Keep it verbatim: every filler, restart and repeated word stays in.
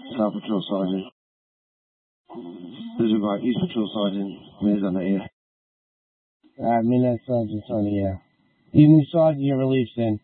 South Patrol Sergeant. Disregard East Patrol Sergeant. Minutes on the air. Alright, Midnight Sergeant's on the air. Evening Sergeant, you're released in.